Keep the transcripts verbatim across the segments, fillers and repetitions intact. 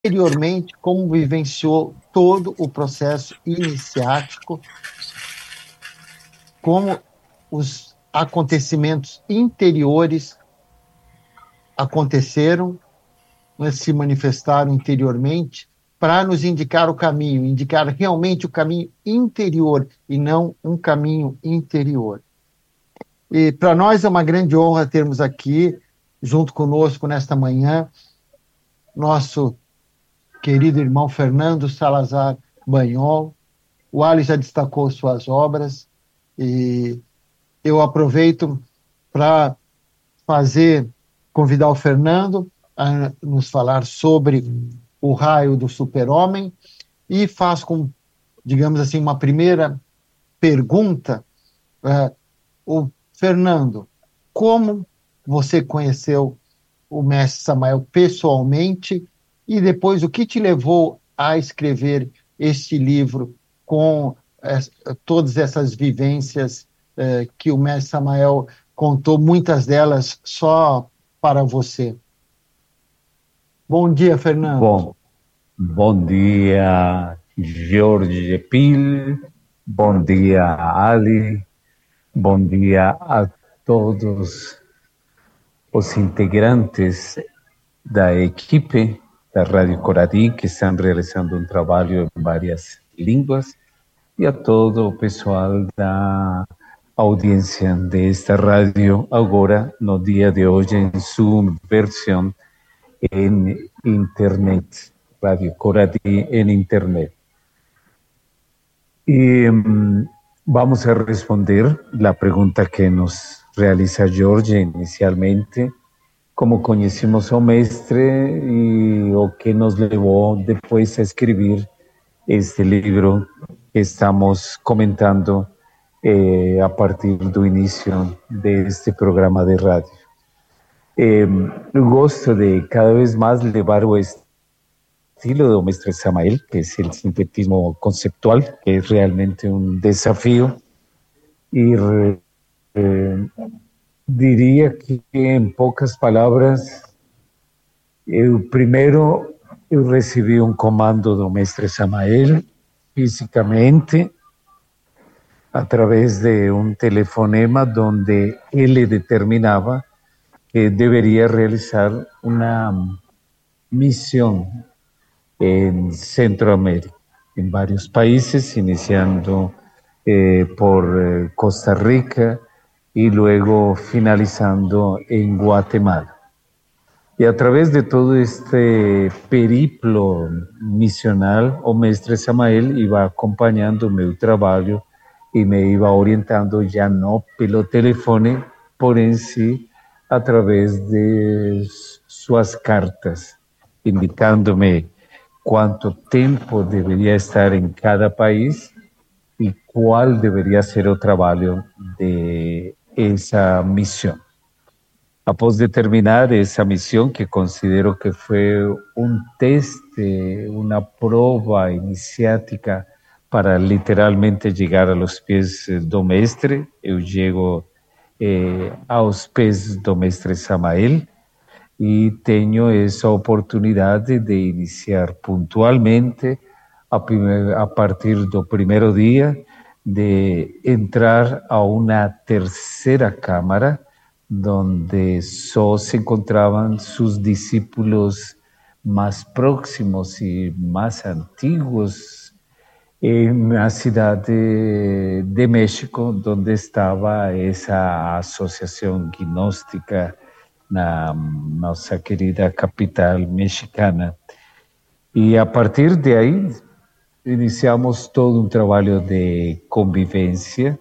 anteriormente, como vivenciou todo o processo iniciático, como os acontecimentos interiores aconteceram, né, se manifestaram interiormente, para nos indicar o caminho, indicar realmente o caminho interior e não um caminho interior. E para nós é uma grande honra termos aqui, junto conosco nesta manhã, nosso querido irmão Fernando Salazar Banhol. O Ali já destacou suas obras e eu aproveito para fazer, convidar o Fernando a nos falar sobre o raio do super-homem e faço com, digamos assim, uma primeira pergunta. Uh, o Fernando, como você conheceu o mestre Samael pessoalmente e depois o que te levou a escrever este livro com eh, todas essas vivências eh, que o mestre Samael contou, muitas delas só para você? Bom dia, Fernando. Bom, bom dia, Jorge Pil, bom dia, Ali, bom dia a todos os integrantes da equipe da Rádio Coradi, que estão realizando um trabalho em várias línguas, e a todo o pessoal da audiência desta rádio, agora, no dia de hoje, em sua versão en internet, Radio Corati en internet. Y um, vamos a responder la pregunta que nos realiza Jorge inicialmente, cómo conocimos ao mestre y o que nos llevó después a escribir este libro que estamos comentando eh, a partir do inicio de este programa de radio. Eh, gosto de cada vez más levar o estilo do mestre Samael, que es el sintetismo conceptual, que es realmente un desafío. Y eh, diría que en pocas palabras, eu primero eu recibi un comando do mestre Samael físicamente a través de un telefonema donde él le determinaba que debería realizar una misión en Centroamérica, en varios países, iniciando eh, por eh, Costa Rica y luego finalizando en Guatemala. Y a través de todo este periplo misional, o mestre Samael iba acompañando mi trabajo y me iba orientando ya no pelo teléfono, por en sí, a través de sus cartas, indicándome cuánto tiempo debería estar en cada país y cuál debería ser el trabajo de esa misión. Após de terminar esa misión, que considero que fue un test, una prueba iniciática para literalmente llegar a los pies do mestre, eu llego eh, aos pés do mestre Samael e tenho essa oportunidade de iniciar pontualmente a, primeir, a partir do primeiro dia, de entrar a uma terceira cámara, donde só se encontraban sus discípulos más próximos y más antiguos en la ciudad de, de México, donde estaba esa asociación gnóstica, na nossa querida capital mexicana. Y a partir de ahí iniciamos todo un trabajo de convivencia,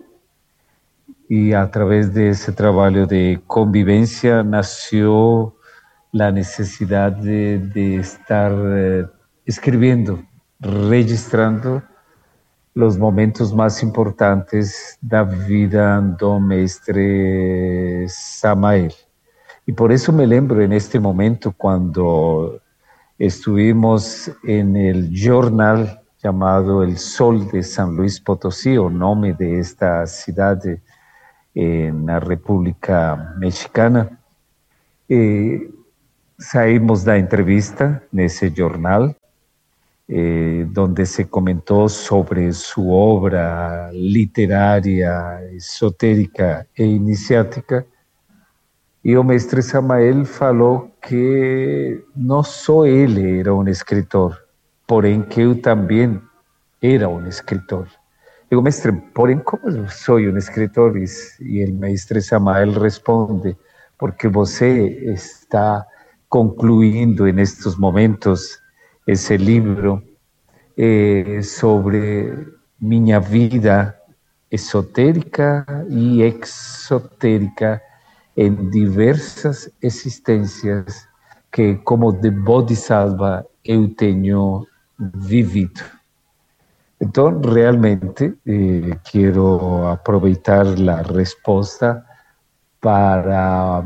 y a través de ese trabajo de convivencia nació la necesidad de, de estar eh, escribiendo, registrando los momentos más importantes da vida do mestre Samael. Y por eso me lembro en este momento cuando estuvimos en el jornal llamado El Sol de San Luis Potosí, o nombre de esta ciudad en la República Mexicana. Eh, saímos da entrevista nesse jornal, eh, donde se comentó sobre su obra literaria, esotérica e iniciática, e o mestre Samael falou que não só ele era um escritor, porém que eu também era um escritor. Digo, mestre, porém, como sou um escritor? E o mestre Samael responde, porque você está concluindo em estes momentos esse livro eh, sobre minha vida esotérica e exotérica em diversas existências que, como de Bodhisattva, eu tenho vivido. Então, realmente, eh, quero aproveitar a resposta para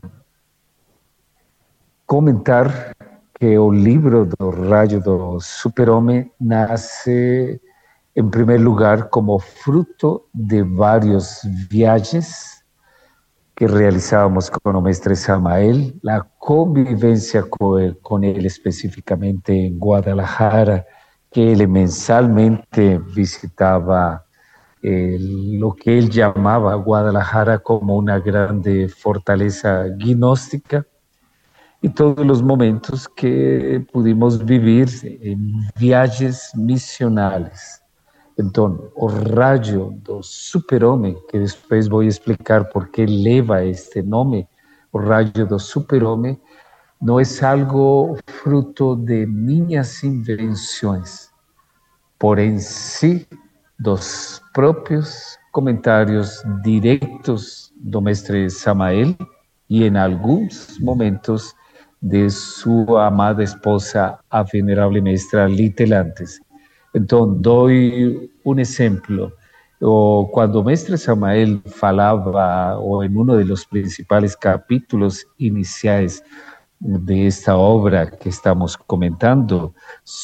comentar que o livro do Rayo do Super-Homem nasce, em primeiro lugar, como fruto de várias viagens que realizávamos com o mestre Samael, a convivência com ele, com ele especificamente em Guadalajara, que ele mensalmente visitava eh, o que ele chamava Guadalajara como uma grande fortaleza gnóstica, e todos os momentos que pudimos viver em viagens missionais. Então, o raio do super-homem, que depois vou explicar por que leva este nome, o raio do super-homem, não é algo fruto de minhas invenções, porém sim dos próprios comentários diretos do mestre Samael e em alguns momentos de sua amada esposa, a venerável mestra Litelantes. Então, dou um exemplo. O, quando o mestre Samael falava, ou em um dos principais capítulos iniciais de esta obra que estamos comentando,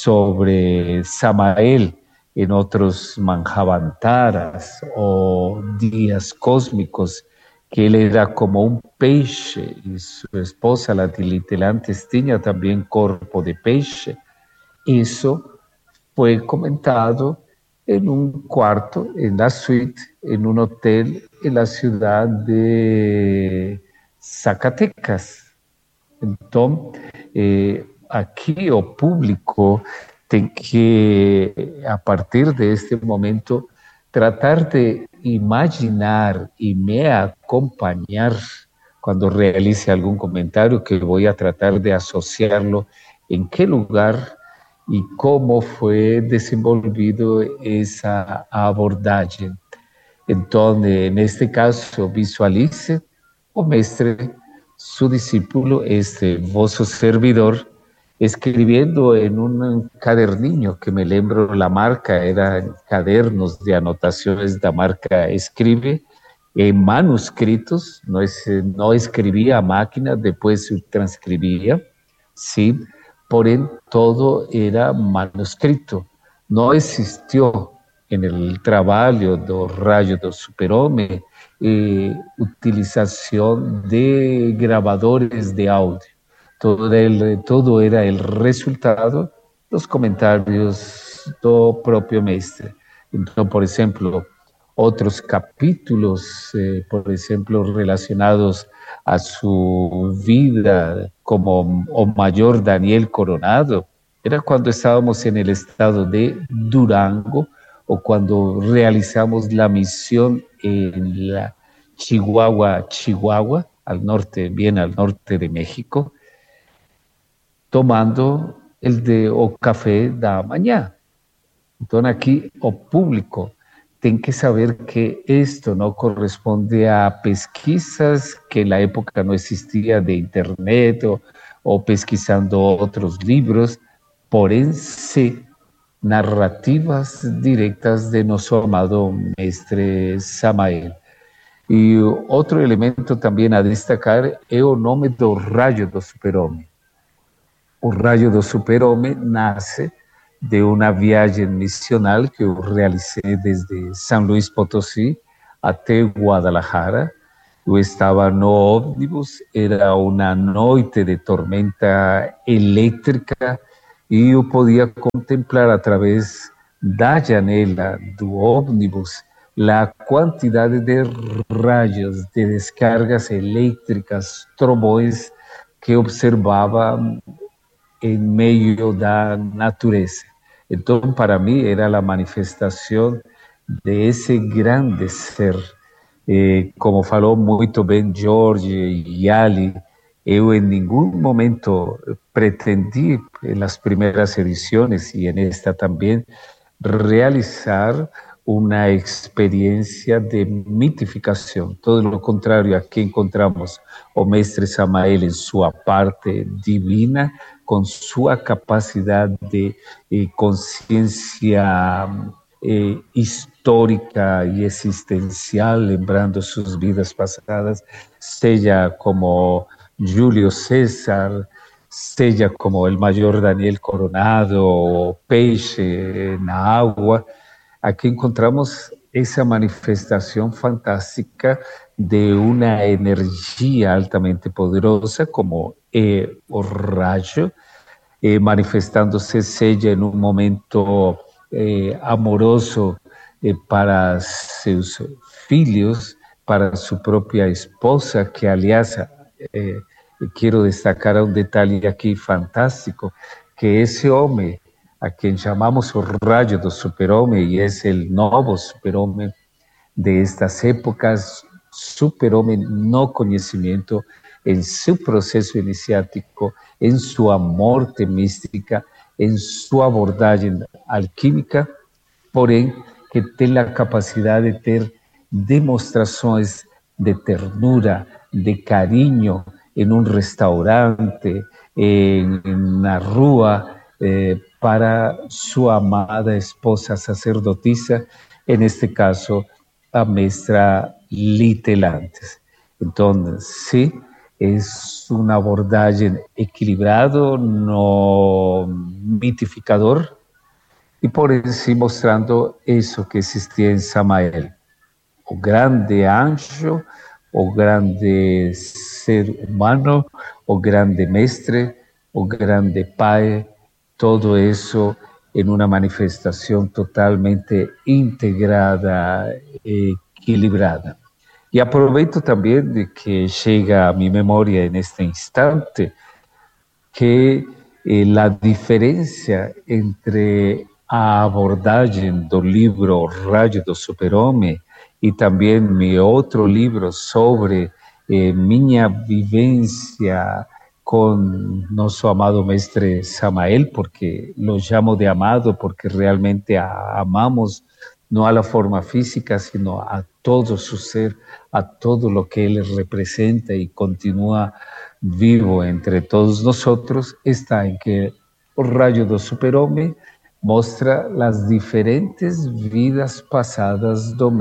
sobre Samael em outros Manjavantaras ou dias cósmicos, que ele era como um peixe e sua esposa, la Litelantes, tinha também corpo de peixe. Isso foi comentado em um quarto, em la suite, em um hotel em la cidade de Zacatecas. Então, eh, aqui o público tem que, a partir deste momento, tratar de imaginar e me acompanhar quando realice algum comentário, que vou a tratar de associá-lo em que lugar e como foi desenvolvido essa abordagem. Então, neste caso, visualize o mestre, su discípulo, este vosso servidor, escribiendo en un caderninho que me lembro la marca, eran cadernos de anotaciones da marca Escribe, en manuscritos, no, es, no escribía a máquina, después se transcribía, sí, porém todo era manuscrito. No existió en el trabalho do Rayo do Super-Homem eh, utilización de grabadores de audio. Todo, el, todo era el resultado dos comentarios do próprio mestre. Então, por exemplo, outros capítulos, eh, por exemplo, relacionados a sua vida como o Mayor Daniel Coronado, era quando estávamos en el estado de Durango o cuando realizamos la misión en la Chihuahua, Chihuahua, al norte, bien al norte de México, tomando el de o café da manhã. Então, aqui, o público tem que saber que isto não corresponde a pesquisas que na época não existia de internet ou, ou pesquisando outros livros, porém, sim, narrativas diretas de nosso amado mestre Samael. E outro elemento também a destacar é o nome do Rayo do Super-Homem. O Rayo do Super-Homem nasce de uma viagem missional que eu realicei desde São Luís Potosí até Guadalajara, Eu estava no ônibus, era uma noite de tormenta elétrica e eu podia contemplar através da janela do ônibus a quantidade de raios, de descargas elétricas, trovões que observava em meio da natureza. Então, para mim, era a manifestação de esse grande ser. Eh, como falou muito bem Jorge e Ali, eu em nenhum momento pretendi, nas primeiras edições e nesta também, realizar uma experiência de mitificação. Todo o contrário, aqui encontramos o mestre Samael em sua parte divina, com sua capacidade de eh, consciência eh, histórica e existencial, lembrando suas vidas passadas, seja como Júlio César, seja como o Major Daniel Coronado, o peixe na água. Aqui encontramos essa manifestação fantástica de uma energia altamente poderosa, como é o raio, eh, manifestando-se seja em um momento eh, amoroso eh, para seus filhos, para sua própria esposa, que, aliás, eh, quero destacar um detalhe aqui fantástico, que esse homem, a quem chamamos o raio do super-homem, e é o novo super-homem de estas épocas, super-homem no conhecimento, em seu processo iniciático, em sua morte mística, em sua abordagem alquímica, porém que tem a capacidade de ter demonstrações de ternura, de carinho em um restaurante, em, na rua, eh, para sua amada esposa sacerdotisa, neste caso, a mestra Litelantes. Então, sim, é uma abordagem equilibrada, no mitificador, e por isso mostrando isso que existia em Samael. O grande anjo, o grande ser humano, o grande mestre, o grande pai, todo isso em uma manifestação totalmente integrada e equilibrada. E aproveito também de que chega a minha memória neste instante que eh, a diferença entre a abordagem do livro O Raio do Super-Homem e também meu outro livro sobre eh, minha vivência com nosso amado mestre Samael, porque lo chamo de amado, porque realmente a amamos não a forma física, sino a todo su ser, a todo lo que ele representa e continua vivo entre todos nosotros, está en que o rayo do super-homem mostra as diferentes vidas passadas do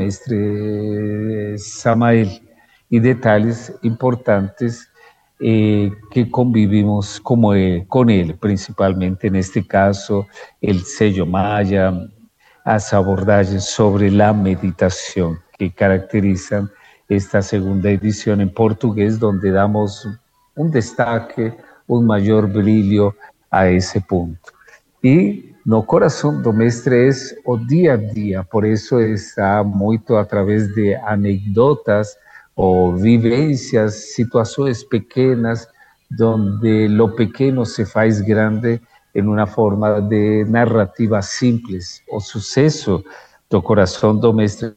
mestre Samael e detalhes importantes eh, que convivimos como ele, com ele, principalmente neste caso, el sello maya, as abordagens sobre a meditação que caracterizam esta segunda edição em português, onde damos um destaque, um maior brilho a esse ponto. E no coração do mestre é o dia a dia, por isso está muito através de anedotas ou vivências, situações pequenas, onde lo pequeno se faz grande em uma forma de narrativa simples. O sucesso do coração do mestre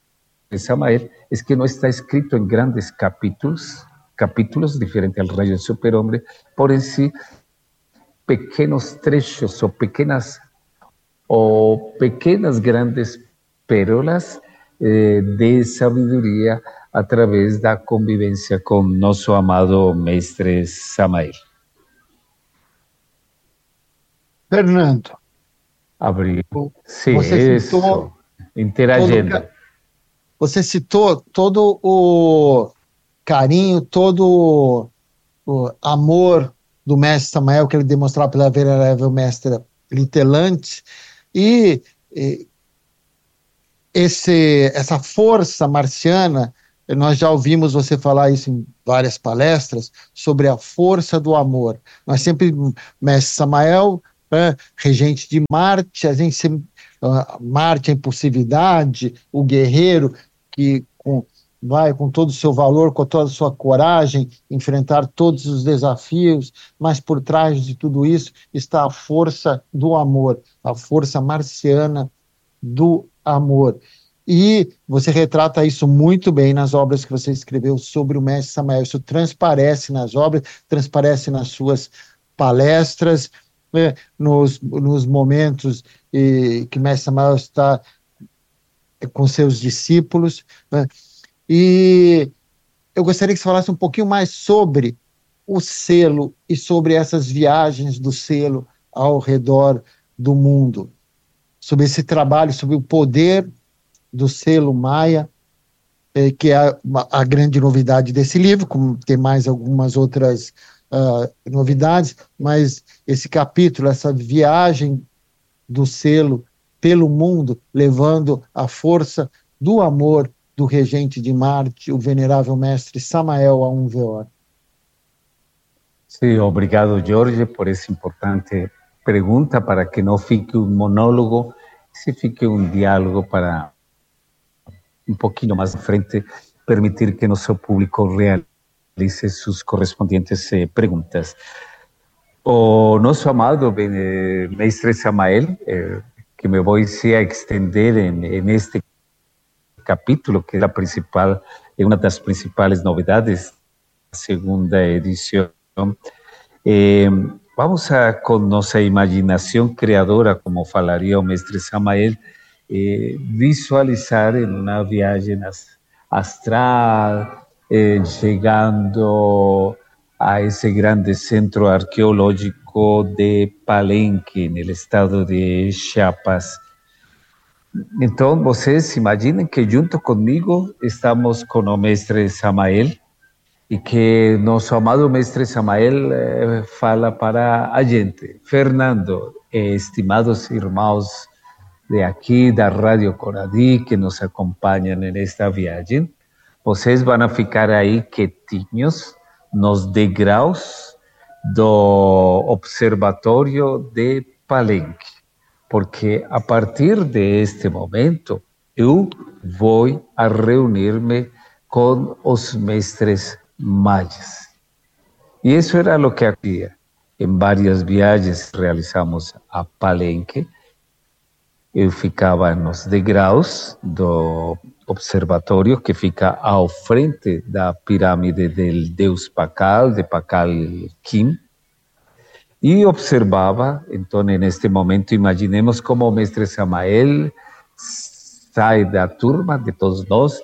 Samael é que não está escrito em grandes capítulos, capítulos diferentes ao Raio do Super-Homem, porém sí pequenos trechos ou pequenas ou pequenas grandes pérolas eh, de sabedoria através da convivência com nosso amado mestre Samael. Fernando, Abriu. Sim, você isso. citou Interagindo. todo, você citou todo o carinho, todo o amor do mestre Samael que ele demonstrava pela venerável mestra Litelantes, e, e esse, essa força marciana nós já ouvimos você falar isso em várias palestras, sobre a força do amor. Nós sempre, Mestre Samael, é, regente de Marte, a gente sempre, uh, Marte, a impulsividade, o guerreiro que com, vai com todo o seu valor, com toda a sua coragem, enfrentar todos os desafios, mas por trás de tudo isso está a força do amor, a força marciana do amor. E você retrata isso muito bem nas obras que você escreveu sobre o Mestre Samael. Isso transparece nas obras, transparece nas suas palestras, né, nos, nos momentos eh, que o Mestre Samael está com seus discípulos, né? E eu gostaria que você falasse um pouquinho mais sobre o selo e sobre essas viagens do selo ao redor do mundo, sobre esse trabalho, sobre o poder do selo Maia, eh, que é a, a grande novidade desse livro, como tem mais algumas outras uh, novidades, mas esse capítulo, essa viagem do selo pelo mundo, levando a força do amor do regente de Marte, o venerável mestre Samael Aun Weor. Sí, obrigado, Jorge, por essa importante pergunta, para que não fique um monólogo, se fique um diálogo para um pouquinho mais à frente, permitir que nosso público realize suas correspondentes eh, perguntas. O nosso amado eh, mestre Samael, eh, que me vou a extender em, em este capítulo, que é a principal, é uma das principais novidades da segunda edição. Eh, vamos a, com nossa imaginação criadora, como falaria o mestre Samael, eh, visualizar em uma viagem astral, eh, chegando a esse grande centro arqueológico de Palenque, no estado de Chiapas. Então, vocês imaginem que junto comigo estamos com o mestre Samael, e que nosso amado mestre Samael eh, fala para a gente. Fernando, eh, estimados irmãos de aqui da Rádio Coradi, que nos acompanham nesta viagem, vocês vão ficar aí quietinhos nos degraus do Observatório de Palenque, porque a partir deste momento eu vou a reunir-me com os mestres mayas. E isso era o que havia. Em várias viagens realizamos a Palenque. Eu ficava nos degraus do observatório, que fica ao frente da pirâmide do deus Pacal, de Pacal Kim, e observava. Então, neste momento, imaginemos como o mestre Samael sai da turma de todos nós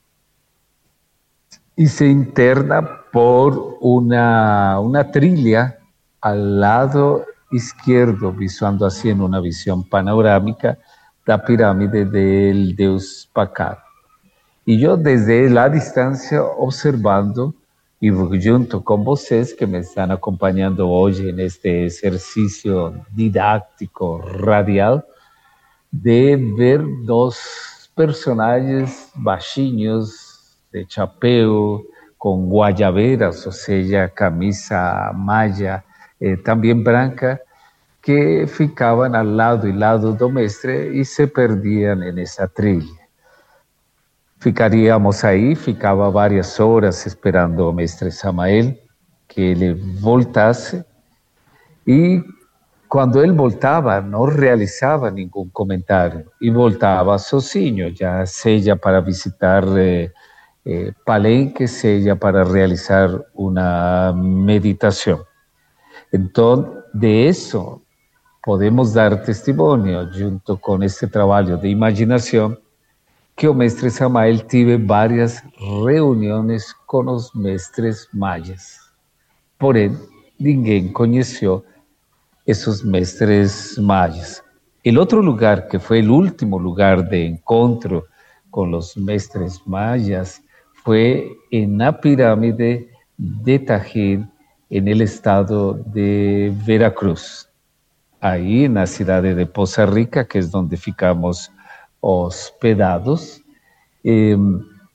y se interna por una, una trilla al lado izquierdo, visuando así en una visión panorámica la pirámide del deus Pacal. Y yo desde la distancia observando, y junto con vocês que me están acompañando hoy en este ejercicio didáctico radial, de ver dos personajes baixinhos, de chapéu, com guayabeiras, ou seja, camisa malla, eh, também branca, que ficavam ao lado e lado do mestre e se perdiam nessa trilha. Ficaríamos aí, ficava várias horas esperando o mestre Samael que ele voltasse, e quando ele voltava, não realizava nenhum comentário e voltava sozinho, já seja para visitar eh, Eh, Palenque, seja para realizar uma meditação. Então, de isso, podemos dar testemunho, junto com este trabalho de imaginação, que o mestre Samael tive várias reuniões com os mestres mayas. Porém, ninguém conheceu esses mestres mayas. O outro lugar, que foi o último lugar de encontro com os mestres mayas, fue en la pirámide de Tajín, en el estado de Veracruz, ahí en la ciudad de Poza Rica, que es donde ficamos hospedados. Eh,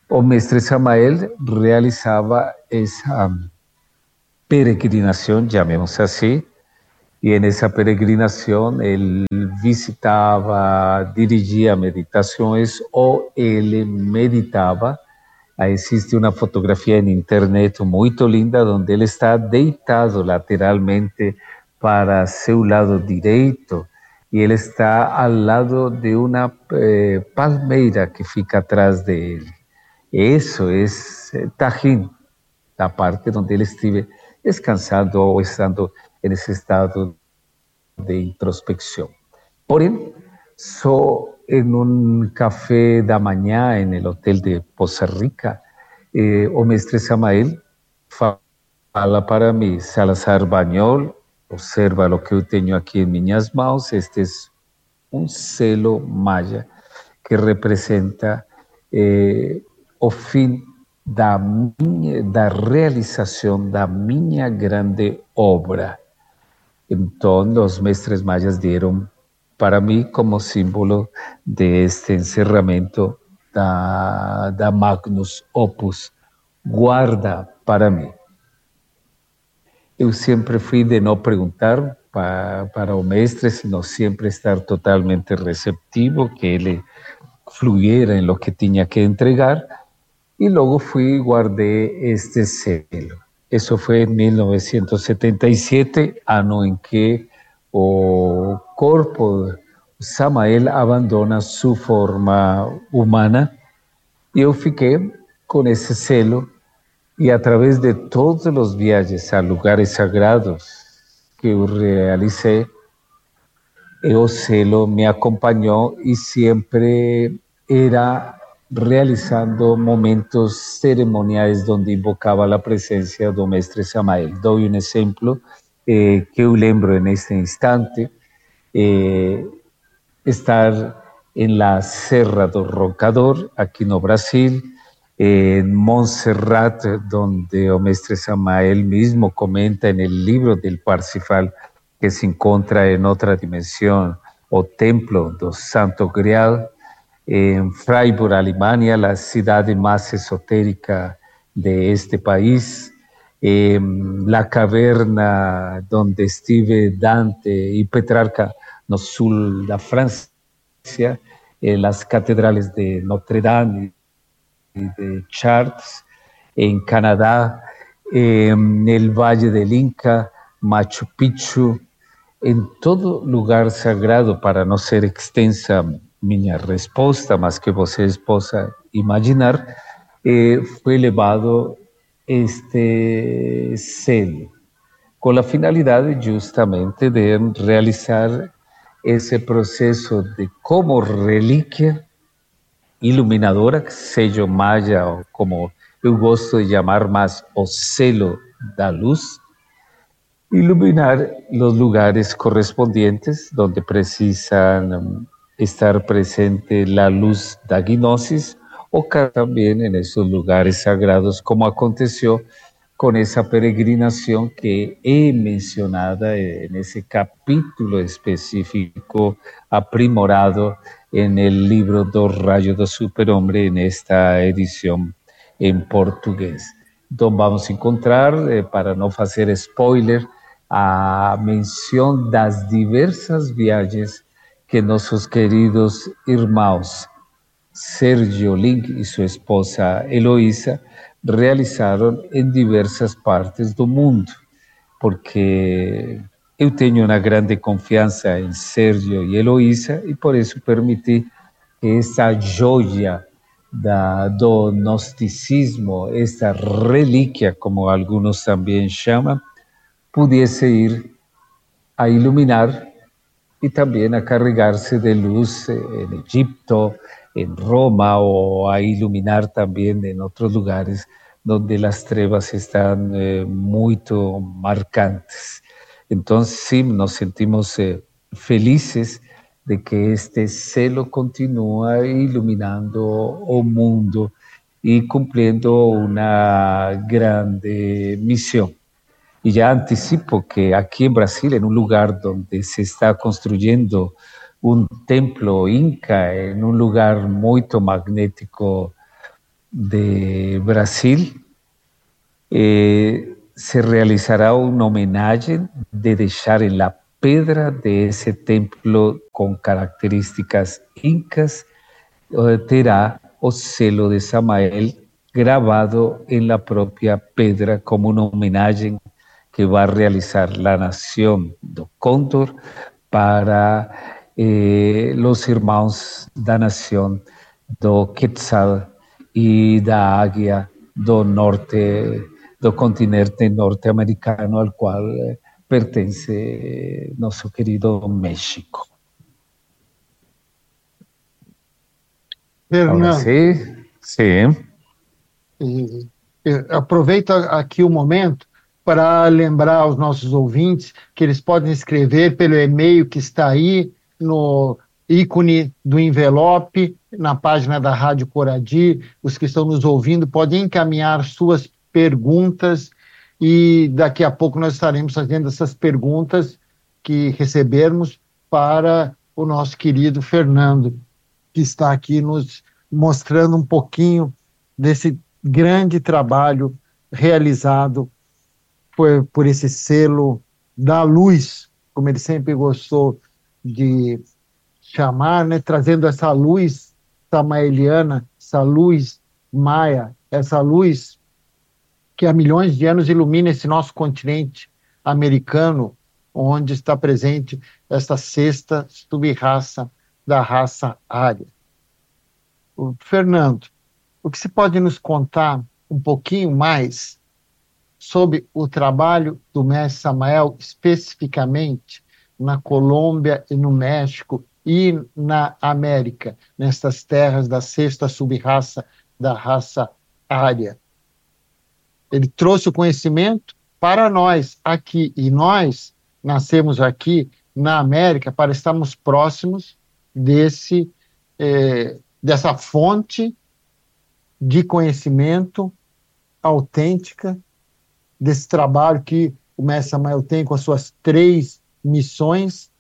o mestre Samael realizaba esa peregrinación, llamemos así, y en esa peregrinación él visitaba, dirigía meditaciones o él meditaba. Ahí existe una fotografía en internet muy linda donde él está deitado lateralmente para su lado derecho y él está al lado de una eh, palmeira que fica atrás de él. Eso es eh, Tajín, la parte donde él estuve descansando o estando en ese estado de introspección. Porém, só en un café da manhã en el hotel de Poza Rica, eh, o mestre Samael fala para mim, Salazar Bañol, observa lo que eu tenho aqui em minhas mãos, este é um selo maya que representa eh, o fim da, minha, da realização da minha grande obra. Então, os mestres mayas deram para mim como símbolo de este encerramento da, da Magnus Opus, guarda para mim. Eu sempre fui de não perguntar para, para o mestre, sino sempre estar totalmente receptivo, que ele fluyera em lo que tinha que entregar, e logo fui e guardei este selo. Isso foi em mil novecentos e setenta e sete, ano em que o corpo Samael abandona sua forma humana, e eu fiquei com esse selo, e através de todos os viagens a lugares sagrados que eu realizei, o selo me acompanhou e sempre era realizando momentos cerimoniais onde invocava a presença do mestre Samael. Dou um exemplo eh, que eu lembro neste instante, eh, estar em la Serra do Roncador, aqui no Brasil, en Montserrat, donde o mestre Samael mismo comenta en el libro del Parsifal que se encuentra en otra dimensión, o templo do Santo Grial, en Freiburg, Alemania, la ciudad más esotérica de este país, en la caverna donde estuve Dante y Petrarca, no sur de Francia, en las catedrales de Notre Dame y de Chartres, en Canadá, en el Valle del Inca, Machu Picchu, en todo lugar sagrado, para no ser extensa minha resposta, mas que vocês possam imaginar, eh, foi levado este selo, com a finalidade justamente de realizar esse processo de como relíquia iluminadora, sello maya, ou como eu gosto de chamar mais, o selo da luz, iluminar los lugares correspondientes donde precisan estar presente la luz da gnosis, o también en esos lugares sagrados, como aconteció con esa peregrinación que he mencionado en ese capítulo específico aprimorado en el libro Dos Rayos do Superhombre, en esta edición en portugués. Entonces vamos a encontrar, eh, para no hacer spoiler, a menção das diversas viagens que nossos queridos irmãos Sergio Link e sua esposa Eloísa realizaram em diversas partes do mundo, porque eu tenho uma grande confiança em Sergio e Eloísa e por isso permiti que essa joia da, do gnosticismo, esta relíquia, como alguns também chamam, pudiese ir a iluminar y también a carregarse de luz en Egipto, en Roma, o a iluminar también en otros lugares donde las trevas están eh, muy marcantes. Entonces sí, nos sentimos eh, felices de que este celo continúa iluminando o mundo y cumpliendo una grande misión. Y ya anticipo que aquí en Brasil, en un lugar donde se está construyendo un templo inca, en un lugar muy magnético de Brasil, eh, se realizará un homenaje de dejar en la pedra de ese templo con características incas, eh, terá o selo de Samael grabado en la propia pedra como un homenaje que va a realizar la nación do Cóndor para eh, los hermanos da nación do Quetzal y da Águia do norte, do continente norte-americano al cual eh, pertence eh, nuestro querido México. Ahora Fernando, sí, sí. e, e aproveito aqui o momento para lembrar aos nossos ouvintes que eles podem escrever pelo e-mail que está aí no ícone do envelope, na página da Rádio Coradi. Os que estão nos ouvindo podem encaminhar suas perguntas e daqui a pouco nós estaremos fazendo essas perguntas que recebermos para o nosso querido Fernando, que está aqui nos mostrando um pouquinho desse grande trabalho realizado por, por esse selo da luz, como ele sempre gostou de chamar, né? Trazendo essa luz samaeliana, essa luz maia, essa luz que há milhões de anos ilumina esse nosso continente americano, onde está presente essa sexta sub-raça da raça ária. O Fernando, o que você pode nos contar um pouquinho mais sobre o trabalho do mestre Samael, especificamente na Colômbia e no México e na América, nessas terras da sexta sub-raça da raça ária? Ele trouxe o conhecimento para nós aqui, e nós nascemos aqui na América para estarmos próximos desse, eh, dessa fonte de conhecimento autêntica, desse trabalho que o mestre Samael tem com as suas três missões,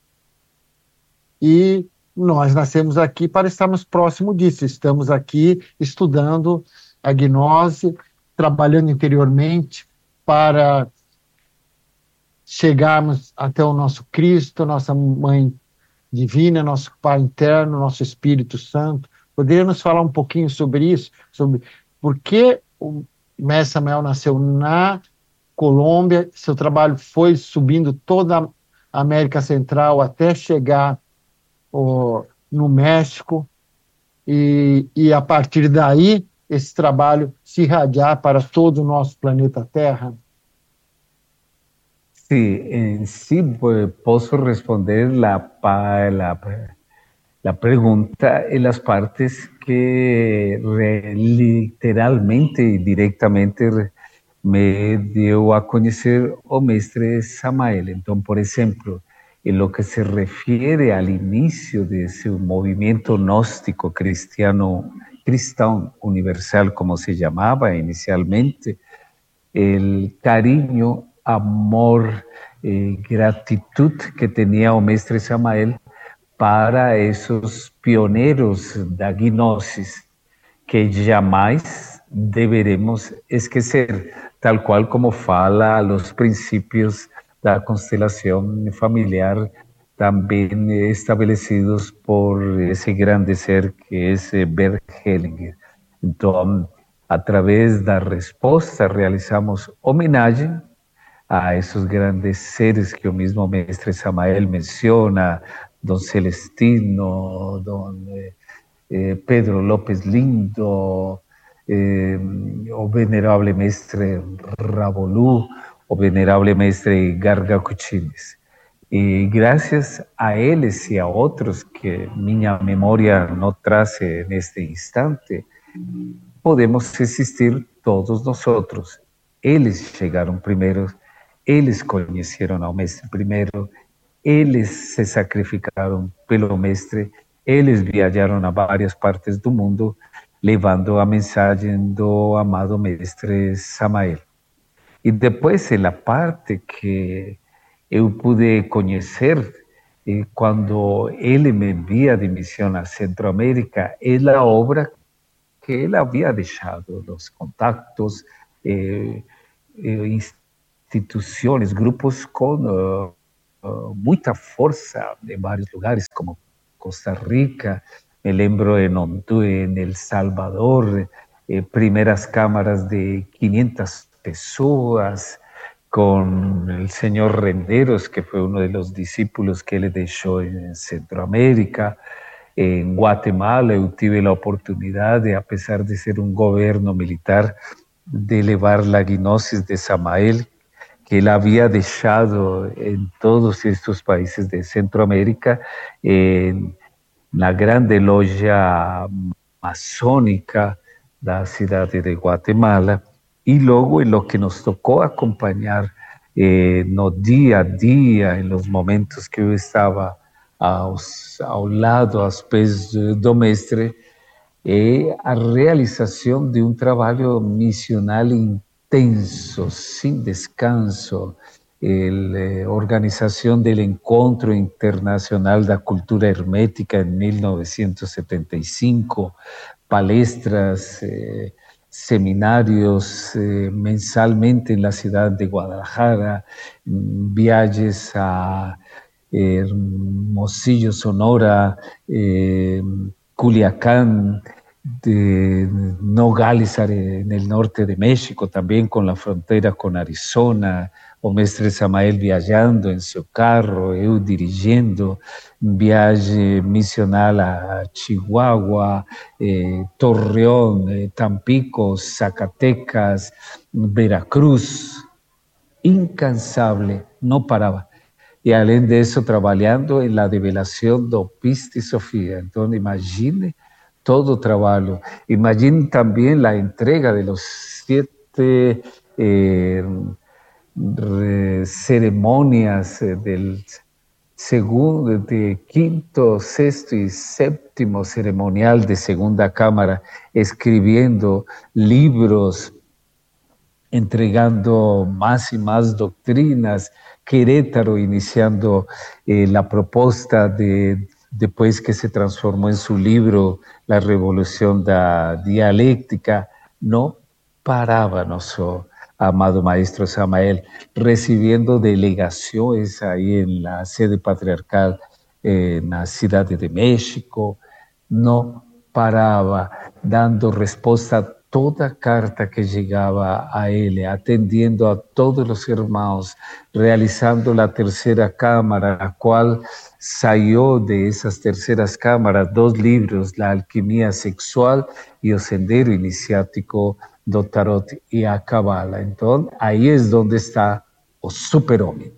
e nós nascemos aqui para estarmos próximos disso. Estamos aqui estudando a gnose, trabalhando interiormente para chegarmos até o nosso Cristo, nossa Mãe Divina, nosso Pai interno, nosso Espírito Santo. Poderia nos falar um pouquinho sobre isso? Sobre por que o mestre Samael nasceu na Colômbia, seu trabalho foi subindo toda a América Central até chegar oh, no México, e, e a partir daí esse trabalho se irradiar para todo o nosso planeta Terra? Sí, en sí pues, puedo responder la, pa- la, la pregunta en las partes que re- literalmente y directamente re- me dio a conocer o mestre Samael. Entonces, por ejemplo, en lo que se refiere al inicio de ese movimiento gnóstico cristiano, cristão universal, como se llamaba inicialmente, el cariño, amor, eh, gratitud que tenía o mestre Samael para esos pioneros da gnosis que jamais deveremos esquecer, tal cual como fala los principios da constelación familiar también establecidos por ese grande ser que es eh, Bert Hellinger. Entonces, a través da resposta, realizamos homenaje a esos grandes seres que o mismo mestre Samael menciona, don Celestino, don eh, eh, Pedro López Lindo, eh, o venerable mestre Rabolú, o venerable mestre Garga Cuchines. Y gracias a ellos y a otros que mi memoria no trace en este instante, podemos existir todos nosotros. Eles llegaron primero, eles conheceram ao mestre primeiro, eles se sacrificaram pelo mestre, eles viajaram a várias partes do mundo, levando a mensagem do amado mestre Samael. E depois, a parte que eu pude conhecer, eh, quando ele me envia de missão a Centroamérica, é a obra que ele havia deixado os contatos, eh, eh, instituições, grupos com uh, uh, muita força em vários lugares, como Costa Rica, me lembro en Honduras, en El Salvador, eh, primeras cámaras de quinientas pessoas, con el señor Renderos, que fue uno de los discípulos que él dejó en Centroamérica. En Guatemala yo tuve la oportunidad de, a pesar de ser un gobierno militar, de elevar la gnosis de Samael, que él había dejado en todos estos países de Centroamérica, en la grande loja masónica da cidade de Guatemala, y luego en lo que nos tocó acompañar eh, no día a día, en los momentos que yo estaba aos, ao lado, aos pés do mestre, é a realização de um trabalho missional intenso, sem descanso, a organização do Encontro Internacional da Cultura Hermética em mil novecentos e setenta e cinco, palestras, eh, seminários eh, mensalmente na cidade de Guadalajara, viagens a eh, Hermosillo, Sonora, eh, Culiacán, de Nogales, en el norte de México, también con la frontera con Arizona, o mestre Samael viajando en su carro, eu dirigiendo, viaje misional a Chihuahua, eh, Torreón, eh, Tampico, Zacatecas, Veracruz, incansable, no paraba. Y além de eso, trabajando en la develación do Pista y Sofía. Entonces, imagine todo o trabalho. Imagine também a entrega de los siete eh, ceremonias del segundo, de quinto, sexto y séptimo ceremonial de Segunda Cámara, escribiendo libros, entregando más y más doctrinas. Querétaro iniciando eh, la propuesta de, después que se transformó en su libro La Revolución da Dialéctica, no paraba nuestro amado maestro Samael, recibiendo delegaciones ahí en la sede patriarcal eh, en la Ciudad de México, no paraba, dando respuesta a toda carta que llegaba a él, atendiendo a todos los hermanos, realizando la tercera cámara, la cual salió de esas terceras cámaras dos libros, La Alquimia Sexual y El Sendero Iniciático do Tarot y a Cabala. Entonces, ahí es donde está o super-homem.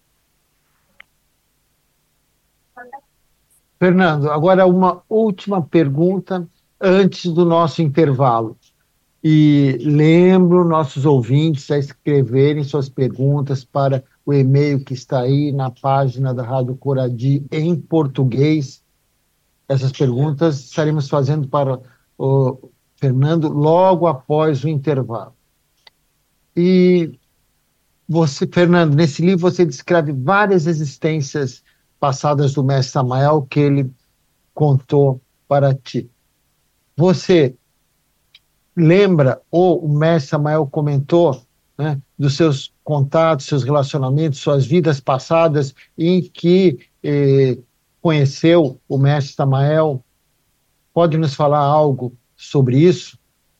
Fernando, agora uma última pergunta antes do nosso intervalo. E lembro nossos ouvintes a escreverem suas perguntas para o e-mail que está aí na página da Rádio Coradi em português. Essas perguntas estaremos fazendo para o Fernando logo após o intervalo. E você, Fernando, nesse livro você descreve várias existências passadas do mestre Samael que ele contou para ti. Você lembra, ou o mestre Samael comentou, né, dos seus contatos, seus relacionamentos, suas vidas passadas em que eh, conheceu o mestre Samael? Pode nos falar algo sobre isso?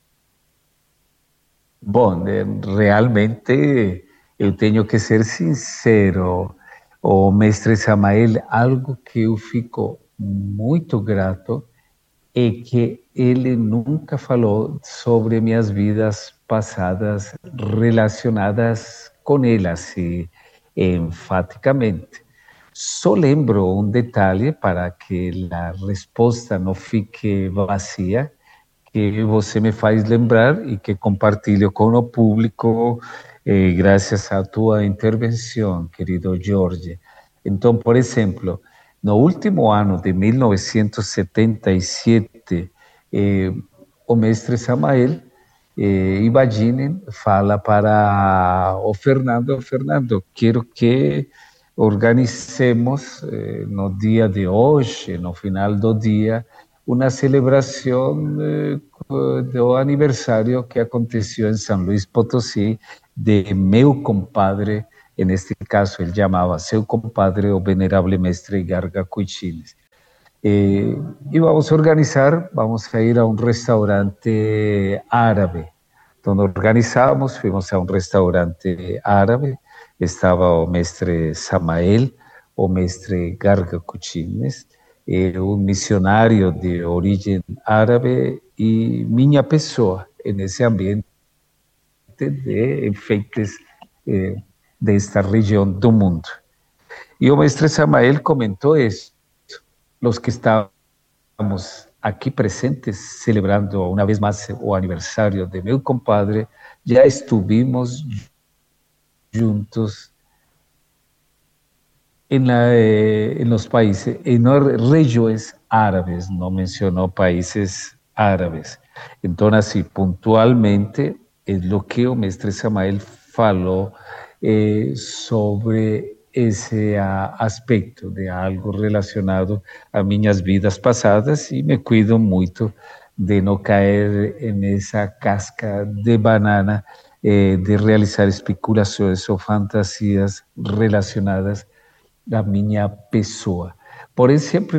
Bom, realmente eu tenho que ser sincero. O mestre Samael, algo que eu fico muito grato é que ele nunca falou sobre minhas vidas passadas relacionadas com ele, assim, enfaticamente. Só lembro um detalhe para que a resposta não fique vazia, que você me faz lembrar e que compartilho com o público eh, graças à tua intervenção, querido Jorge. Então, por exemplo, no último ano de mil novecentos e setenta e sete, eh, o mestre Samael, eh, imaginem, fala para o Fernando, Fernando, quero que organicemos eh, no dia de hoje, no final do dia, uma celebração eh, do aniversário que aconteceu em São Luís Potosí de meu compadre, neste caso ele chamava seu compadre, o venerável mestre Garga Cuchines. Eh, e vamos a organizar, vamos a ir a um restaurante árabe. Então organizamos, fomos a um restaurante árabe, estava o mestre Samael, o mestre Garga Cuchines, eh, um missionário de origem árabe e minha pessoa nesse ambiente de enfeites eh, desta região do mundo. E o mestre Samael comentou isso. Os que estávamos aqui presentes, celebrando uma vez mais o aniversário de meu compadre, já estivemos juntos em, la, em los países, em regiões árabes, não mencionou países árabes. Então, assim, pontualmente, é o que o mestre Samael falou eh, sobre esse uh, aspecto de algo relacionado a minhas vidas passadas e me cuido muito de não cair nessa casca de banana eh, de realizar especulações ou fantasias relacionadas à minha pessoa. Porém, sempre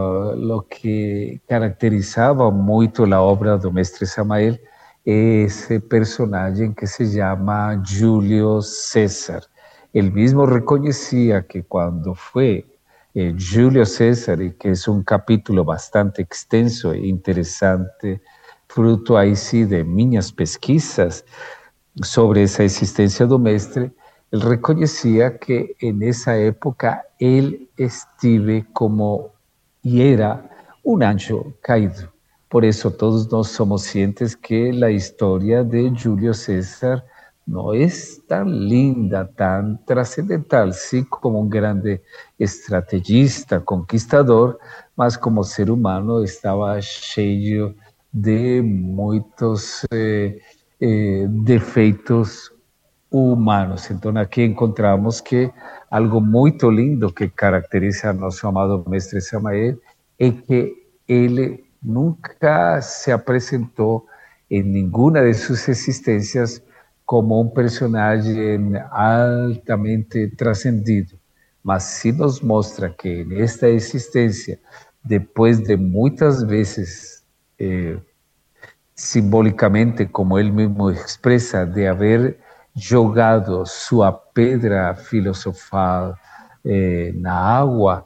o que caracterizava muito a obra do mestre Samael é esse personagem que se chama Júlio César. Él mismo reconocía que cuando fue eh, Julio César, y que es un capítulo bastante extenso e interesante, fruto ahí sí de minhas pesquisas sobre esa existencia do mestre, él reconocía que en esa época él estuve como y era un anjo caído. Por eso todos nós somos cientes que la historia de Julio César no es tan linda, tan trascendental, sí como un grande estrategista, conquistador, mas como ser humano estaba cheio de muitos eh, eh, defeitos humanos. Então aqui encontramos que algo muito lindo que caracteriza a nosso amado mestre Samael é que ele nunca se apresentou em nenhuma de suas existências como um personagem altamente trascendido, mas se nos mostra que nesta existência, depois de muitas vezes, eh, simbolicamente, como ele mesmo expressa, de haver jogado sua pedra filosofal eh, na água,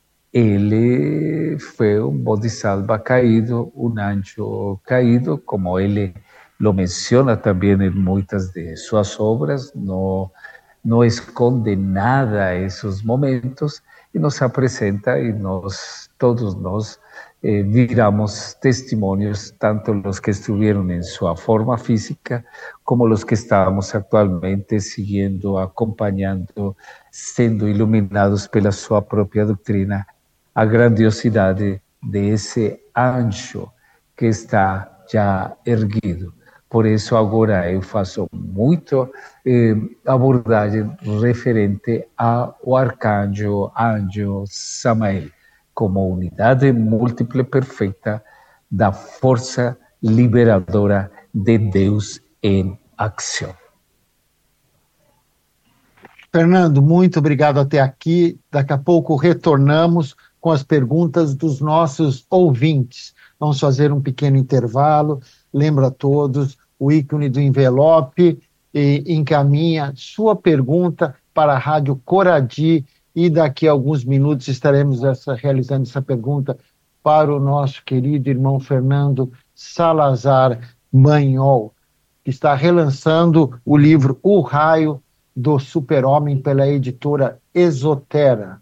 ele foi um bodhisattva caído, um anjo caído, como ele lo menciona también en muchas de sus obras, no, no esconde nada a esos momentos y nos presenta y nos, todos nos eh, viramos testimonios, tanto los que estuvieron en su forma física como los que estábamos actualmente siguiendo, acompañando, siendo iluminados pela su propia doctrina, a grandiosidad de, de ese anjo que está ya erguido. Por isso, agora eu faço muito eh, abordagem referente ao arcanjo, anjo Samael, como unidade múltiple perfeita da força liberadora de Deus em ação. Fernando, muito obrigado até aqui. Daqui a pouco retornamos com as perguntas dos nossos ouvintes. Vamos fazer um pequeno intervalo. Lembro a todos o ícone do envelope e encaminha sua pergunta para a Rádio Coradi e daqui a alguns minutos estaremos essa, realizando essa pergunta para o nosso querido irmão Fernando Salazar Banhol, que está relançando o livro O Raio do Super-Homem pela editora Exotera.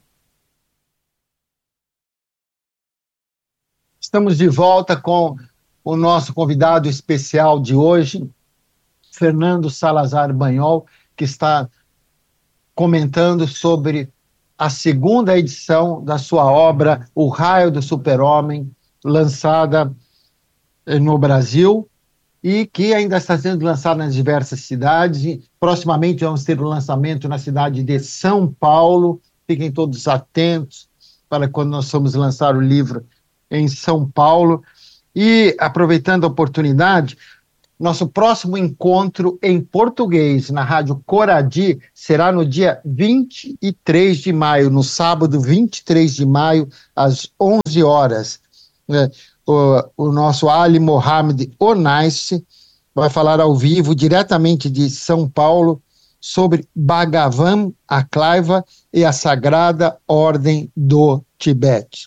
Estamos de volta com o nosso convidado especial de hoje, Fernando Salazar Banhol, que está comentando sobre a segunda edição da sua obra O Raio do Super-Homem, lançada no Brasil e que ainda está sendo lançada nas diversas cidades. Proximamente vamos ter o lançamento na cidade de São Paulo. Fiquem todos atentos para quando nós formos lançar o livro em São Paulo. E, aproveitando a oportunidade, nosso próximo encontro em português na Rádio Coradi será no dia vinte e três de maio, no sábado vinte e três de maio, às onze horas. O, o nosso Ali Mohamed Onais vai falar ao vivo, diretamente de São Paulo, sobre Bhagavan Aklaiva e a Sagrada Ordem do Tibete.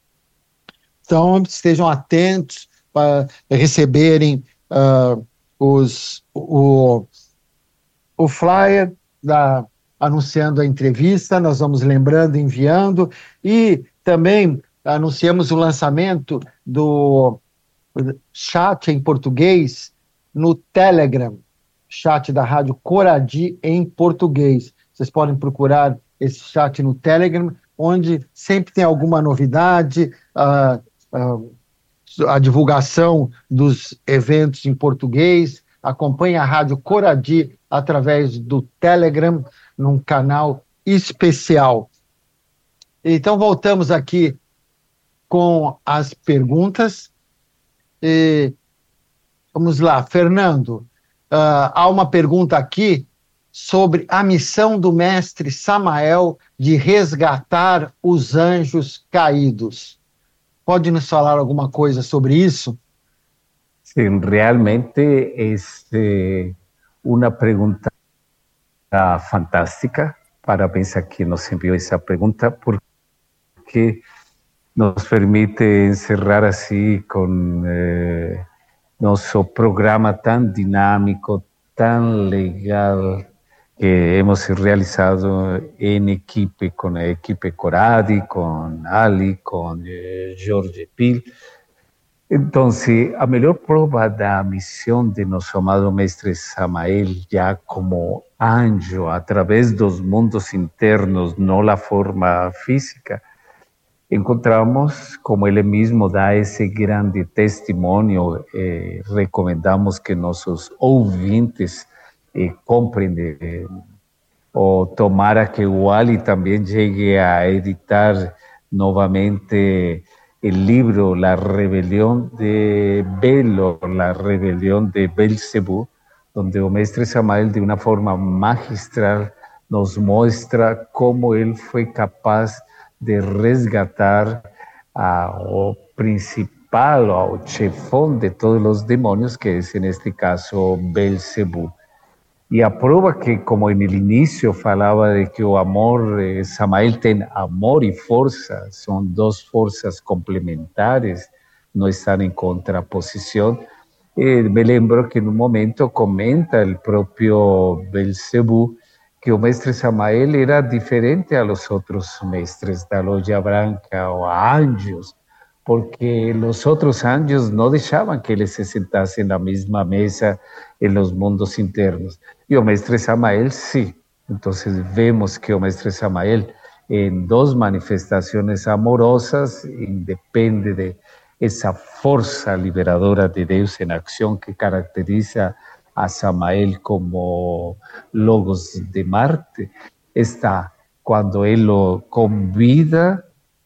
Então, estejam atentos para receberem uh, os, o, o flyer da, anunciando a entrevista. Nós vamos lembrando, enviando, e também anunciamos o lançamento do chat em português no Telegram, chat da Rádio Coradi em português. Vocês podem procurar esse chat no Telegram, onde sempre tem alguma novidade, uh, uh, a divulgação dos eventos em português. Acompanhe a Rádio Coradi através do Telegram, num canal especial. Então, voltamos aqui com as perguntas. E vamos lá, Fernando. Uh, há uma pergunta aqui sobre a missão do mestre Samael de resgatar os anjos caídos. Pode nos falar alguma coisa sobre isso? Sim, realmente é uma pergunta fantástica. Parabéns a quem nos enviou essa pergunta, porque nos permite encerrar assim com eh, nosso programa tão dinâmico, tão legal, que hemos realizado em equipe, com a equipe Coradi, com Ali, com eh, Jorge Pil. Então, a melhor prova da missão de nosso amado mestre Samael, já como anjo, através dos mundos internos, não a forma física, encontramos, como ele mesmo dá esse grande testemunho, eh, recomendamos que nossos ouvintes eh, comprem, eh, ou tomara que o Ali também chegue a editar novamente o livro La Rebelión de Belo, La Rebelión de Belcebú, onde o mestre Samael, de uma forma magistral, nos mostra como ele foi capaz de resgatar ao principal, ao chefão de todos os demônios, que é, neste caso, Belcebú. E a prova que, como no início falava de que o amor, eh, Samael tem amor e força, são duas forças complementares, não estão em contraposição. E me lembro que, no momento, comenta o próprio Belcebú que o mestre Samael era diferente a los outros mestres da loja branca ou a anjos, porque os outros anjos não deixavam que ele se sentasse na mesma mesa em los mundos internos. E o mestre Samael, sim. Então, vemos que o mestre Samael, em duas manifestações amorosas, independe de essa força liberadora de Deus em ação que caracteriza a Samael como Logos de Marte, está quando ele o convida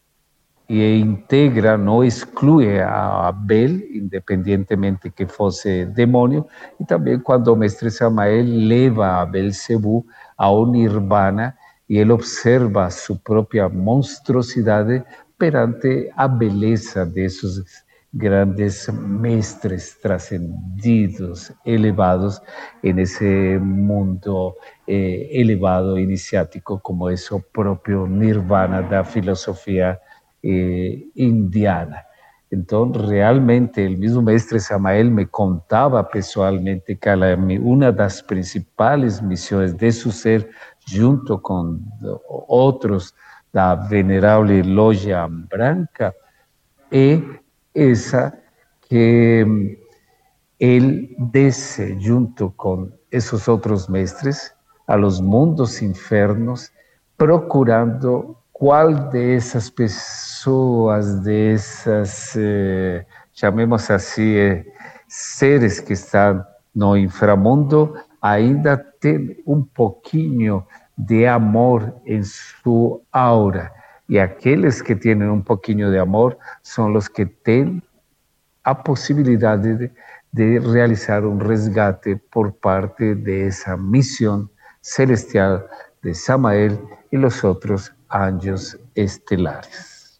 e integra, não exclui a Bel, independentemente que fosse demônio, e também quando o mestre Samael leva a Belcebú ao Nirvana e ele observa sua própria monstruosidade perante a beleza desses grandes mestres trascendidos, elevados nesse mundo eh, elevado iniciático, como é o próprio Nirvana da filosofia eh, indiana. Então, realmente, o mesmo mestre Samael me contava pessoalmente que uma das principais missões de seu ser, junto com outros da venerável loja branca, é essa que ele desce junto com esses outros mestres a los mundos infernos, procurando qual dessas pessoas, dessas, eh, chamemos assim, eh, seres que estão no inframundo, ainda tem um pouquinho de amor em sua aura. y aquellos que tienen un poquito de amor son los que tienen la posibilidad de, de realizar un resgate por parte de esa misión celestial de Samael y los otros anjos estelares.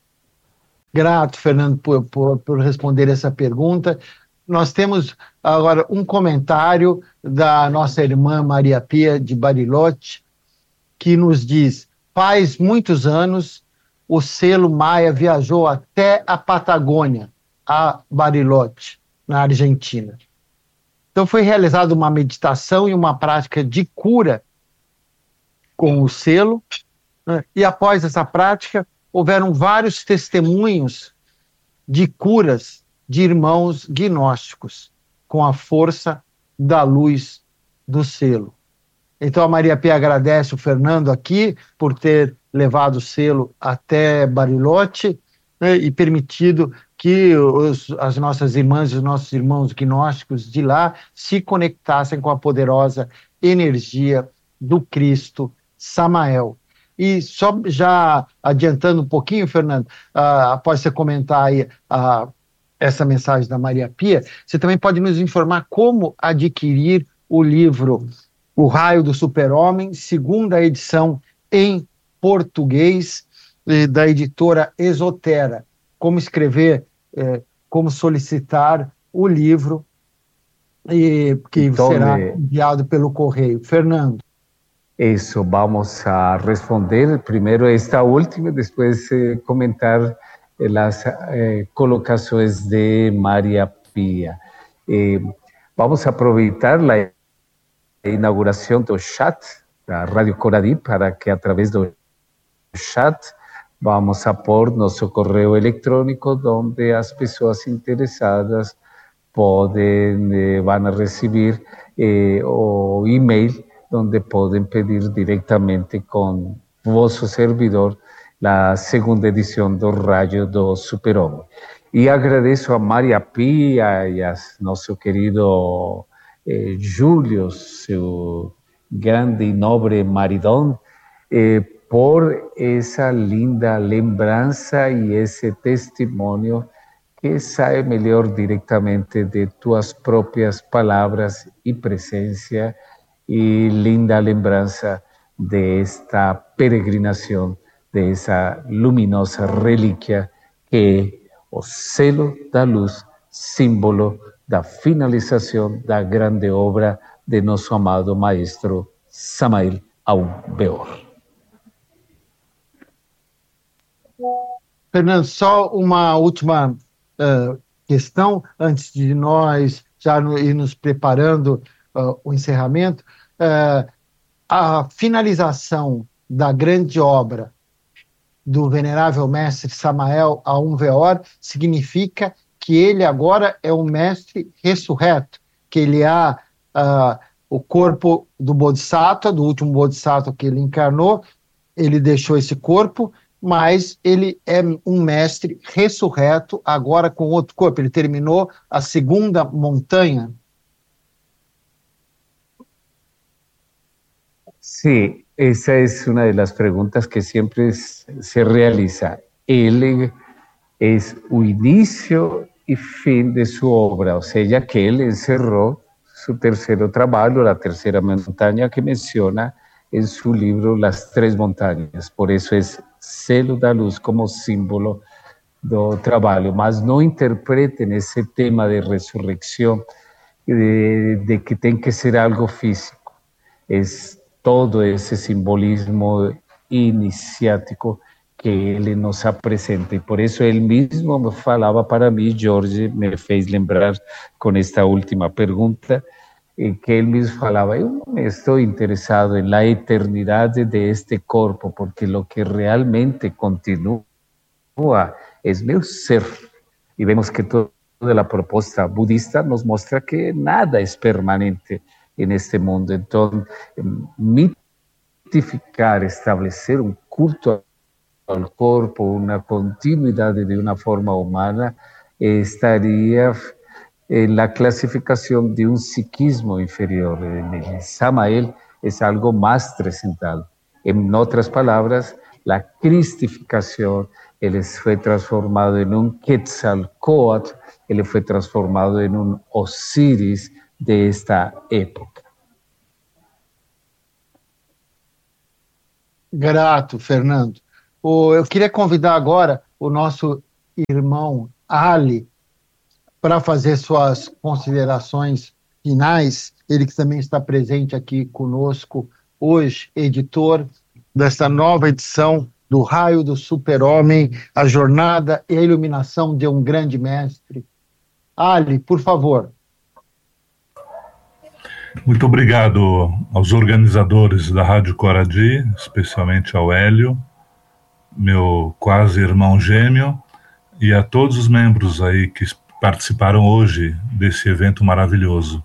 Grato, Fernando, por, por, por responder essa pergunta. Nós temos agora um comentário da nossa irmã Maria Pia de Bariloche, que nos diz: faz muitos anos o selo Maia viajou até a Patagônia, a Bariloche, na Argentina. Então foi realizada uma meditação e uma prática de cura com o selo, né? E após essa prática houveram vários testemunhos de curas de irmãos gnósticos com a força da luz do selo. Então a Maria P. agradece o Fernando aqui por ter levado o selo até Bariloche, né, e permitido que os, as nossas irmãs e os nossos irmãos gnósticos de lá se conectassem com a poderosa energia do Cristo Samael. E só já adiantando um pouquinho, Fernando, uh, após você comentar aí uh, essa mensagem da Maria Pia, você também pode nos informar como adquirir o livro O Raio do Super-Homem, segunda edição em português, eh, da editora Esotera. Como escrever, eh, como solicitar o livro, eh, que então, será enviado pelo correio. Fernando. Eso, vamos a responder primero esta última, después eh, comentar eh, las eh, colocaciones de María Pía. Eh, vamos a aprovechar la inauguración del chat, la Radio Coradí, para que a través del chat vamos a por nuestro correo electrónico, donde las personas interesadas pueden, eh, van a recibir eh, o email, donde pueden pedir directamente con vuestro servidor la segunda edición del Rayo do Super-Homem. Y agradezco a Maria Pia y a nuestro querido eh, Júlio, su grande y noble maridón, eh, por esa linda lembranza y ese testimonio que sabe mejor directamente de tus propias palabras y presencia, y linda lembranza de esta peregrinación, de esa luminosa reliquia que es o selo da luz, símbolo da finalización da grande obra de nuestro amado maestro Samael Aún Weor. Fernando, só uma última uh, questão antes de nós já no, ir nos preparando uh, o encerramento. Uh, a finalização da grande obra do venerável mestre Samael Aún Weor significa que ele agora é um mestre ressurreto, que ele há uh, o corpo do Bodhisattva, do último Bodhisattva que ele encarnou, ele deixou esse corpo, mas ele é um mestre ressurreto agora com outro corpo. Ele terminou a segunda montanha. Sí, esa es una de las preguntas que siempre se realiza. Él es el inicio y fin de su obra, o sea, ya que él encerró su tercer trabajo, la tercera montaña que menciona en su libro Las Tres Montañas. Por eso es selo da luz como símbolo do trabajo, mas no interpreten ese tema de resurrección, de, de que tiene que ser algo físico. Es todo ese simbolismo iniciático que él nos presenta. Y por eso él mismo me falaba para mí, Jorge, me fez lembrar con esta última pregunta, eh, que él mismo falaba, yo estoy interesado en la eternidad de este cuerpo, porque lo que realmente continúa es mi ser. Y vemos que toda la propuesta budista nos muestra que nada es permanente en este mundo. Entonces, mitificar, establecer un culto al cuerpo, una continuidad de una forma humana, eh, estaría en la clasificación de un psiquismo inferior. El Samael es algo más trascendental. En otras palabras, la cristificación, él fue transformado en un Quetzalcóatl, él fue transformado en un Osiris de esta época. Grato, Fernando. O, eu queria convidar agora o nosso irmão Ali para fazer suas considerações finais. Ele que também está presente aqui conosco hoje, editor desta nova edição do Raio do Super-Homem, a jornada e a iluminação de um grande mestre. Ali, por favor. Muito obrigado aos organizadores da Rádio Coradi, especialmente ao Hélio, meu quase irmão gêmeo, e a todos os membros aí que participaram hoje desse evento maravilhoso.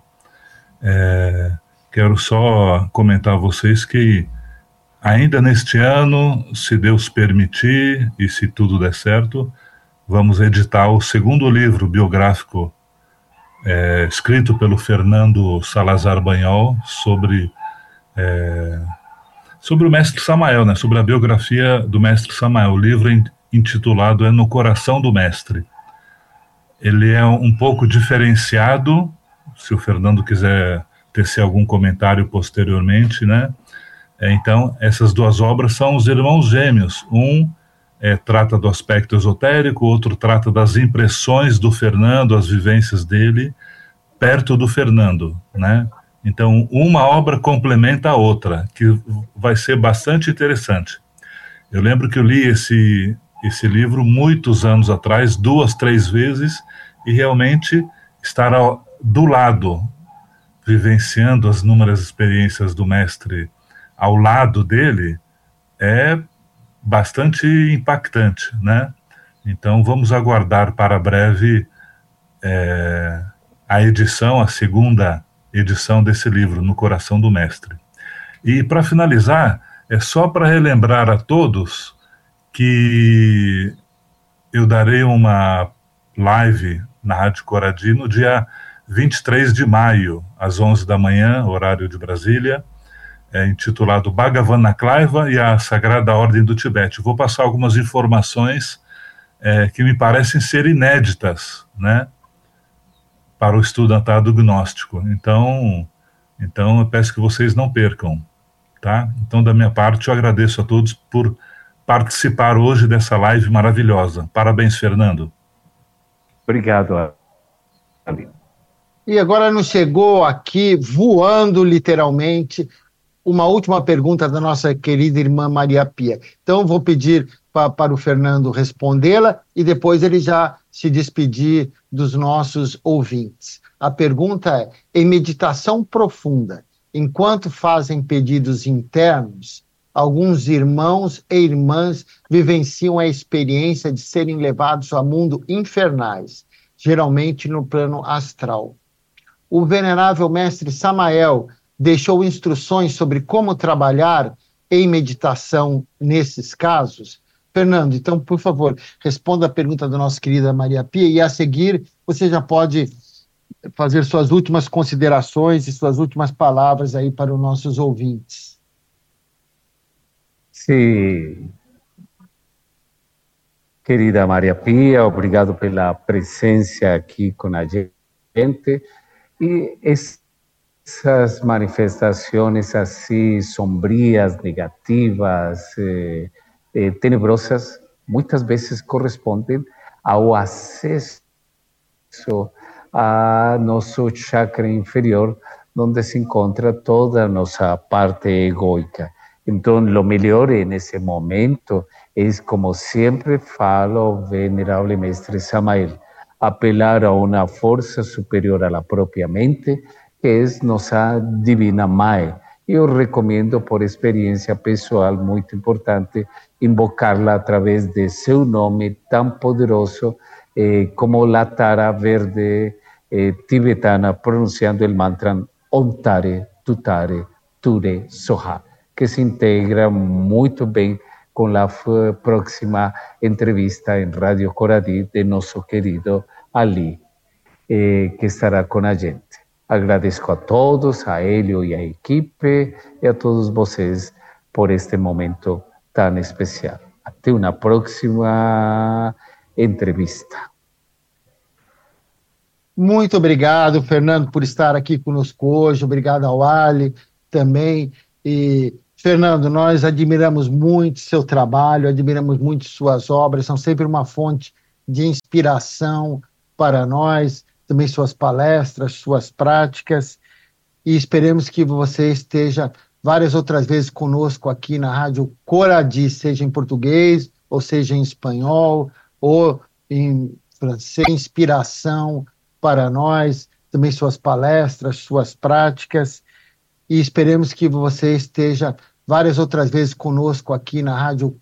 É, quero só comentar a vocês que ainda neste ano, se Deus permitir e se tudo der certo, vamos editar o segundo livro biográfico É, escrito pelo Fernando Salazar Banhol sobre, é, sobre o mestre Samael, né, sobre a biografia do mestre Samael. O livro intitulado é No Coração do Mestre. Ele é um pouco diferenciado, se o Fernando quiser tecer algum comentário posteriormente, né? É, então, essas duas obras são os irmãos gêmeos. Um É, trata do aspecto esotérico, o outro trata das impressões do Fernando, as vivências dele, perto do Fernando, né? Então, uma obra complementa a outra, que vai ser bastante interessante. Eu lembro que eu li esse, esse livro muitos anos atrás, duas, três vezes, e realmente estar ao, do lado, vivenciando as inúmeras experiências do mestre ao lado dele, é bastante impactante, né? Então vamos aguardar para breve é, a edição, a segunda edição desse livro, No Coração do Mestre. E para finalizar, é só para relembrar a todos que eu darei uma live na Rádio Coradi no dia vinte e três de maio, às onze da manhã, horário de Brasília, É intitulado Bhagavana Klaiva e a Sagrada Ordem do Tibete. Vou passar algumas informações é, que me parecem ser inéditas, né, para o estudantado gnóstico. Então, então eu peço que vocês não percam, tá? Então, da minha parte, eu agradeço a todos por participar hoje dessa live maravilhosa. Parabéns, Fernando. Obrigado, Ali. E agora nos chegou aqui, voando literalmente, uma última pergunta da nossa querida irmã Maria Pia. Então, vou pedir pa, para o Fernando respondê-la e depois ele já se despedir dos nossos ouvintes. A pergunta é: em meditação profunda, enquanto fazem pedidos internos, alguns irmãos e irmãs vivenciam a experiência de serem levados a mundo infernais, geralmente no plano astral. O venerável mestre Samael deixou instruções sobre como trabalhar em meditação nesses casos? Fernando, então, por favor, responda a pergunta da nossa querida Maria Pia e, a seguir, você já pode fazer suas últimas considerações e suas últimas palavras aí para os nossos ouvintes. Sim. Querida Maria Pia, obrigado pela presença aqui com a gente. E esse Essas manifestações assim sombrias, negativas, eh, eh, tenebrosas, muitas vezes correspondem ao acesso a nosso chakra inferior, onde se encontra toda a nossa parte egoica. Então, o melhor nesse momento é, como sempre falo, o venerável mestre Samael, apelar a uma força superior à própria mente, que é nossa Divina Mãe. Eu recomendo, por experiência pessoal muito importante, invocá-la através de seu nome tão poderoso eh, como a Tara verde eh, tibetana, pronunciando o mantra Om Tare, Tutare, Ture, Soha, que se integra muito bem com a próxima entrevista em Rádio Coradi de nosso querido Ali, eh, que estará com a gente. Agradeço a todos, a Hélio e a equipe, e a todos vocês por este momento tan especial. Até uma próxima entrevista. Muito obrigado, Fernando, por estar aqui conosco hoje. Obrigado ao Ali também. E, Fernando, nós admiramos muito seu trabalho, admiramos muito suas obras, são sempre uma fonte de inspiração para nós, também suas palestras, suas práticas. E esperemos que você esteja várias outras vezes conosco aqui na Rádio Coradi, seja em português, ou seja em espanhol, ou em francês, inspiração para nós, também suas palestras, suas práticas, e esperemos que você esteja várias outras vezes conosco aqui na Rádio